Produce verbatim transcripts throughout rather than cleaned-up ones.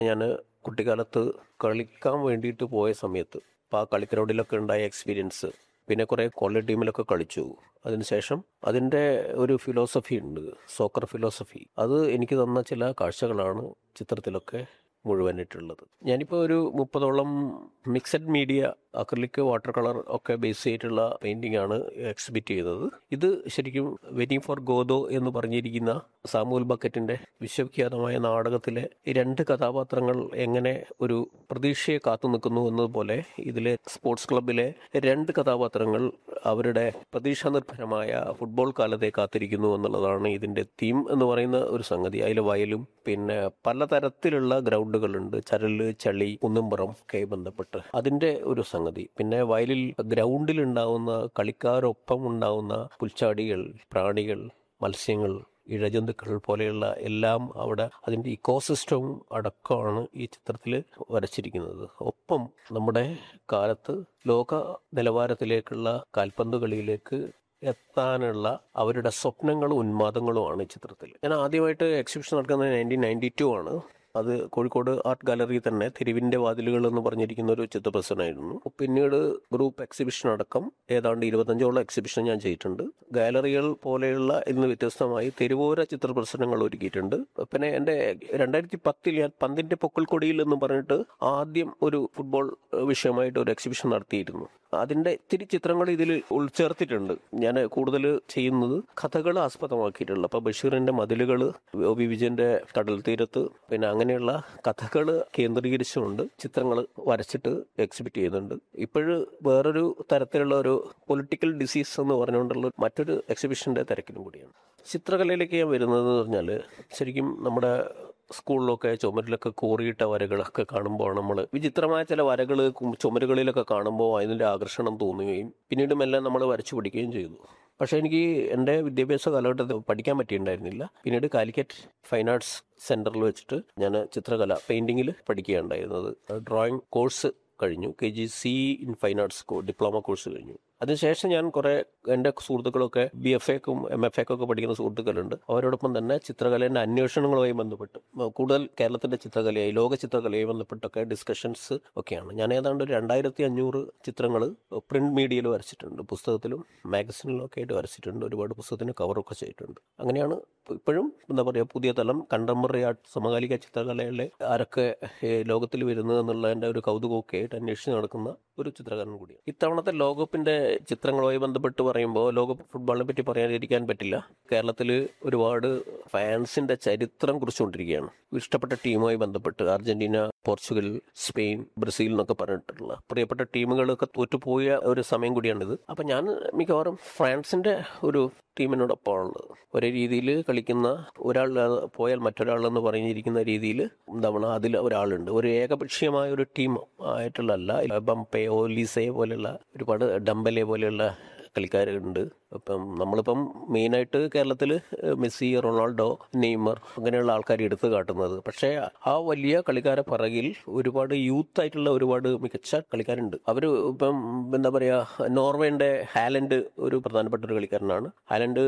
ഞാൻ കുട്ടിക്കാലത്ത് കളിക്കാൻ വേണ്ടിയിട്ട് പോയ സമയത്ത് അപ്പോൾ ആ കളിഗ്രൗണ്ടിലൊക്കെ ഉണ്ടായ എക്സ്പീരിയൻസ്, പിന്നെ കുറേ കോളേജ് ടീമിലൊക്കെ കളിച്ചു. അതിനുശേഷം അതിൻ്റെ ഒരു ഫിലോസഫി ഉണ്ട്, സോക്കർ ഫിലോസഫി. അത് എനിക്ക് തന്ന ചില കാഴ്ചകളാണ് ചിത്രത്തിലൊക്കെ മുഴുവനായിട്ടുള്ളത്. ഞാനിപ്പോൾ ഒരു മുപ്പതോളം mixed media, acrylic, water colour ഒക്കെ ബേസ് ചെയ്തിട്ടുള്ള പെയിൻറ്റിംഗ് ആണ് എക്സിബിറ്റ് ചെയ്തത്. ഇത് ശരിക്കും വെയിറ്റിംഗ് ഫോർ ഗോദോ എന്ന് പറഞ്ഞിരിക്കുന്ന സാമുവൽ ബക്കറ്റിൻ്റെ വിശ്വവിഖ്യാതമായ നാടകത്തിലെ ഈ രണ്ട് കഥാപാത്രങ്ങൾ എങ്ങനെ ഒരു പ്രതീക്ഷയെ കാത്തു നിൽക്കുന്നു എന്നതുപോലെ ഇതിലെ സ്പോർട്സ് ക്ലബിലെ രണ്ട് കഥാപാത്രങ്ങൾ അവരുടെ പ്രതീക്ഷാനിർഭരമായ ഫുട്ബോൾ കാലത്തെ കാത്തിരിക്കുന്നു എന്നുള്ളതാണ് ഇതിൻ്റെ തീം എന്ന് പറയുന്ന ഒരു സംഗതി. അതിൽ വയലും പിന്നെ പലതരത്തിലുള്ള ഗ്രൗണ്ടുകളുണ്ട്, ചരല്, ചളി, കുന്നുംപുറം ഒക്കെ ബന്ധപ്പെട്ട് അതിൻ്റെ ഒരു സംഗതി. പിന്നെ വയലിൽ ഗ്രൗണ്ടിൽ ഉണ്ടാവുന്ന കളിക്കാരൊപ്പം ഉണ്ടാവുന്ന പുൽച്ചാടികൾ, പ്രാണികൾ, മത്സ്യങ്ങൾ, ഇഴജന്തുക്കൾ പോലെയുള്ള എല്ലാം അവിടെ അതിൻ്റെ ഇക്കോസിസ്റ്റവും അടക്കമാണ് ഈ ചിത്രത്തിൽ വരച്ചിരിക്കുന്നത്. ഒപ്പം നമ്മുടെ കാലത്ത് ലോക നിലവാരത്തിലേക്കുള്ള കാൽപന്ത് കളിയിലേക്ക് എത്താനുള്ള അവരുടെ സ്വപ്നങ്ങളും ഉന്മാദങ്ങളുമാണ് ഈ ചിത്രത്തിൽ. ഞാൻ ആദ്യമായിട്ട് എക്സിബിഷൻ നടക്കുന്നത് നയൻറ്റീൻ നയൻറ്റി ടു ആണ്. അത് കോഴിക്കോട് ആർട്ട് ഗാലറി തന്നെ തെരുവിൻ്റെ വാതിലുകൾ എന്ന് പറഞ്ഞിരിക്കുന്ന ഒരു ചിത്രപ്രദർശനമായിരുന്നു. പിന്നീട് ഗ്രൂപ്പ് എക്സിബിഷൻ അടക്കം ഏതാണ്ട് ഇരുപത്തഞ്ചോളം എക്സിബിഷൻ ഞാൻ ചെയ്തിട്ടുണ്ട്. ഗാലറികൾ പോലെയുള്ള ഇന്ന് വ്യത്യസ്തമായി തെരുവോര ചിത്രപ്രദർശനങ്ങൾ ഒരുക്കിയിട്ടുണ്ട്. പിന്നെ എൻ്റെ രണ്ടായിരത്തി പത്തിൽ ഞാൻ പന്തിൻ്റെ പൊക്കൽക്കൊടിയിൽ എന്ന് പറഞ്ഞിട്ട് ആദ്യം ഒരു ഫുട്ബോൾ വിഷയമായിട്ട് ഒരു എക്സിബിഷൻ നടത്തിയിരുന്നു. അതിൻ്റെ ഇത്തിരി ചിത്രങ്ങൾ ഇതിൽ ഉൾച്ചേർത്തിട്ടുണ്ട്. ഞാൻ കൂടുതൽ ചെയ്യുന്നത് കഥകൾ ആസ്പദമാക്കിയിട്ടുള്ള, അപ്പോൾ ബഷീറിൻ്റെ മതിലുകൾ, ഒ വി വിജയൻ്റെ കടൽ തീരത്ത്, പിന്നെ അങ്ങനെയുള്ള കഥകൾ കേന്ദ്രീകരിച്ചുകൊണ്ട് ചിത്രങ്ങൾ വരച്ചിട്ട് എക്സിബിറ്റ് ചെയ്യുന്നുണ്ട്. ഇപ്പോഴ് വേറൊരു തരത്തിലുള്ള ഒരു പൊളിറ്റിക്കൽ ഡിസീസ് എന്ന് പറഞ്ഞുകൊണ്ടുള്ള മറ്റൊരു എക്സിബിഷൻ്റെ തിരക്കിലും കൂടിയാണ്. ചിത്രകലയിലേക്ക് ഞാൻ വരുന്നതെന്ന് പറഞ്ഞാൽ ശരിക്കും നമ്മുടെ സ്കൂളിലൊക്കെ ചുമരിലൊക്കെ കോറിയിട്ട വരകളൊക്കെ കാണുമ്പോൾ നമ്മൾ വിചിത്രമായ ചില വരകൾ ചുമരുകളിലൊക്കെ കാണുമ്പോൾ അതിൻ്റെ ആകർഷണം തോന്നുകയും പിന്നീട് മെല്ലെ നമ്മൾ വരച്ചു പഠിക്കുകയും ചെയ്തു. പക്ഷേ എനിക്ക് എൻ്റെ വിദ്യാഭ്യാസ കാലഘട്ടത്തിൽ പഠിക്കാൻ പറ്റിയിട്ടുണ്ടായിരുന്നില്ല. പിന്നീട് കാലിക്കറ്റ് ഫൈൻ ആർട്സ് സെൻറ്ററിൽ വെച്ചിട്ട് ഞാൻ ചിത്രകല പെയിൻറ്റിങ്ങിൽ പഠിക്കുകയുണ്ടായിരുന്നത്. ഡ്രോയിങ് കോഴ്സ് കഴിഞ്ഞു, K G C in fine arts diploma course കഴിഞ്ഞു. അതിനുശേഷം ഞാൻ കുറേ എൻ്റെ സുഹൃത്തുക്കളൊക്കെ ബി എഫ് എക്കും എം എഫ് എക്കൊക്കെ പഠിക്കുന്ന സുഹൃത്തുക്കളുണ്ട്. അവരോടൊപ്പം തന്നെ ചിത്രകലേൻ്റെ അന്വേഷണങ്ങളുമായി ബന്ധപ്പെട്ട് കൂടുതൽ കേരളത്തിൻ്റെ ചിത്രകലയായി ലോക ചിത്രകലയുമായി ബന്ധപ്പെട്ടൊക്കെ ഡിസ്കഷൻസ് ഒക്കെയാണ്. ഞാൻ ഏതാണ്ട് ഒരു രണ്ടായിരത്തി അഞ്ഞൂറ് ചിത്രങ്ങൾ പ്രിന്റ് മീഡിയയിൽ വരച്ചിട്ടുണ്ട്. പുസ്തകത്തിലും മാഗസിനിലും ഒക്കെ ആയിട്ട് വരച്ചിട്ടുണ്ട്. ഒരുപാട് പുസ്തകത്തിന് കവറൊക്കെ ചെയ്തിട്ടുണ്ട്. അങ്ങനെയാണ് ഇപ്പോഴും എന്താ പറയുക, പുതിയ തലം കണ്ടംപററി ആർട്ട്, സമകാലിക ചിത്രകലയിലെ ആരൊക്കെ ലോകത്തിൽ വരുന്നത് എന്നുള്ളതിൻ്റെ ഒരു കൗതുകമൊക്കെ ആയിട്ട് അന്വേഷിച്ച് നടക്കുന്ന ഒരു ചിത്രകാരൻ കൂടിയാണ്. ഇത്തവണത്തെ ലോകകപ്പിൻ്റെ ചിത്രങ്ങളുമായി ബന്ധപ്പെട്ട് പറയുമ്പോൾ ലോകകപ്പ് ഫുട്ബോളിനെ പറ്റി പറയാതിരിക്കാൻ പറ്റില്ല. കേരളത്തിൽ ഒരുപാട് ഫാൻസിൻ്റെ ചരിത്രം കുറിച്ചുകൊണ്ടിരിക്കുകയാണ്. ഇഷ്ടപ്പെട്ട ടീമുമായി ബന്ധപ്പെട്ട് അർജന്റീന, പോർച്ചുഗൽ, സ്പെയിൻ, ബ്രസീൽ എന്നൊക്കെ പറഞ്ഞിട്ടുള്ള പ്രിയപ്പെട്ട ടീമുകളൊക്കെ തോറ്റുപോയ ഒരു സമയം കൂടിയാണിത്. അപ്പം ഞാൻ മിക്കവാറും ഫ്രാൻസിൻ്റെ ഒരു ടീമിനോടൊപ്പമാണുള്ളത്. ഒരേ രീതിയിൽ കളിക്കുന്ന ഒരാൾ പോയാൽ മറ്റൊരാളെന്ന് പറഞ്ഞിരിക്കുന്ന രീതിയിൽ എന്താണ് അതിൽ ഒരാളുണ്ട്. ഒരു ഏകപക്ഷീയമായ ഒരു ടീം ആയിട്ടുള്ളതല്ല. ബംപെ, ഓലീസെ പോലെയുള്ള ഒരുപാട് ഡംബലെ പോലെയുള്ള കളിക്കാരുണ്ട്. ഇപ്പം നമ്മളിപ്പം മെയിനായിട്ട് കേരളത്തിൽ മെസ്സി, റൊണാൾഡോ, നെയ്മർ അങ്ങനെയുള്ള ആൾക്കാർ എടുത്തു കാട്ടുന്നത്. പക്ഷേ ആ വലിയ കളിക്കാരെ പിറകിൽ ഒരുപാട് യൂത്ത് ആയിട്ടുള്ള ഒരുപാട് മികച്ച കളിക്കാരുണ്ട്. അവർ ഇപ്പം എന്താ പറയുക, നോർവേൻ്റെ ഹാലൻഡ് ഒരു പ്രധാനപ്പെട്ട ഒരു കളിക്കാരനാണ്. ഹാലൻഡ്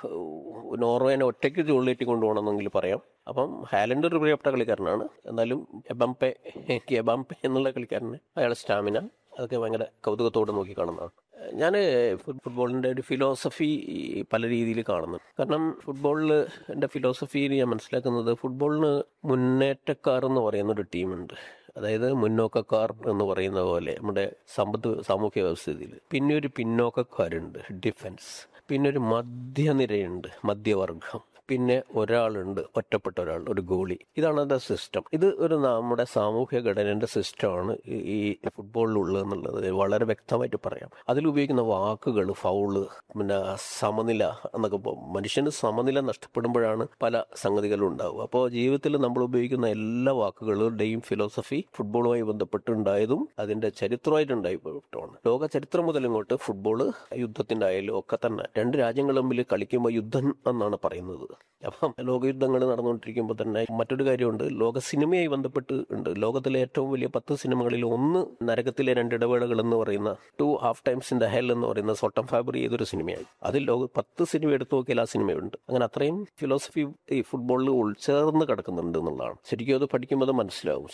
നോർവേനെ ഒറ്റയ്ക്ക് ചുഴലേറ്റി കൊണ്ടുപോകണമെന്നെങ്കിൽ പറയാം. അപ്പം ഹാലൻഡ് ഒരു പ്രിയപ്പെട്ട കളിക്കാരനാണ്. എന്നാലും എബാംപെ എനിക്ക് എബാംപെ എന്നുള്ള കളിക്കാരന് അയാളുടെ സ്റ്റാമിന അതൊക്കെ ഭയങ്കര കൗതുകത്തോടെ നോക്കി കാണുന്നതാണ്. ഞാൻ ഫുട്ബോളിൻ്റെ ഒരു ഫിലോസഫി പല രീതിയിൽ കാണുന്നു. കാരണം ഫുട്ബോളിൽ എൻ്റെ ഫിലോസഫിയിൽ ഞാൻ മനസ്സിലാക്കുന്നത്, ഫുട്ബോളിന് മുന്നേറ്റക്കാർ എന്ന് പറയുന്ന ഒരു ടീമുണ്ട്. അതായത് മുന്നോക്കക്കാർ എന്ന് പറയുന്ന പോലെ നമ്മുടെ സമ്പദ് സാമൂഹ്യ വ്യവസ്ഥയിൽ. പിന്നെ ഒരു പിന്നോക്കക്കാരുണ്ട്, ഡിഫൻസ്. പിന്നെ ഒരു മധ്യനിരയുണ്ട്, മധ്യവർഗം. പിന്നെ ഒരാളുണ്ട്, ഒറ്റപ്പെട്ട ഒരാൾ, ഒരു ഗോളി. ഇതാണ് അതിൻ്റെ സിസ്റ്റം. ഇത് ഒരു നമ്മുടെ സാമൂഹ്യ ഘടനയുടെ സിസ്റ്റമാണ് ഈ ഫുട്ബോളിലുള്ളത് എന്നുള്ളത് വളരെ വ്യക്തമായിട്ട് പറയാം. അതിലുപയോഗിക്കുന്ന വാക്കുകൾ, ഫൗള്, പിന്നെ സമനില എന്നൊക്കെ. മനുഷ്യന് സമനില നഷ്ടപ്പെടുമ്പോഴാണ് പല സംഗതികളും ഉണ്ടാവുക. അപ്പോൾ ജീവിതത്തിൽ നമ്മൾ ഉപയോഗിക്കുന്ന എല്ലാ വാക്കുകളുടെയും ഫിലോസഫി ഫുട്ബോളുമായി ബന്ധപ്പെട്ടുണ്ടായതും അതിൻ്റെ ചരിത്രമായിട്ടുണ്ടായിട്ടാണ്. ലോക ചരിത്രം മുതൽ ഇങ്ങോട്ട് ഫുട്ബോള് യുദ്ധത്തിൻ്റെ ആയാലും ഒക്കെ തന്നെ രണ്ട് രാജ്യങ്ങൾ തമ്മിൽ കളിക്കുമ്പോൾ യുദ്ധം എന്നാണ് പറയുന്നത്. അപ്പം ലോകയുദ്ധങ്ങൾ നടന്നുകൊണ്ടിരിക്കുമ്പോൾ തന്നെ മറ്റൊരു കാര്യമുണ്ട്, ലോക സിനിമയായി ബന്ധപ്പെട്ട് ഉണ്ട്. ലോകത്തിലെ ഏറ്റവും വലിയ പത്ത് സിനിമകളിൽ ഒന്ന് നരകത്തിലെ രണ്ടിടവേളകൾ എന്ന് പറയുന്ന to half times in the hell എന്ന് പറയുന്ന സോട്ടം ഫാബ്രി ചെയ്തൊരു സിനിമയായി. അതിൽ ലോക പത്ത് സിനിമ എടുത്തു നോക്കിയാൽ ആ സിനിമയുണ്ട്. അങ്ങനെ അത്രയും ഫിലോസഫി ഈ ഫുട്ബോളിൽ ഉൾച്ചേർന്ന് കിടക്കുന്നുണ്ട് എന്നുള്ളതാണ്. ശരിക്കും അത് പഠിക്കുമ്പോൾ അത് മനസ്സിലാവും.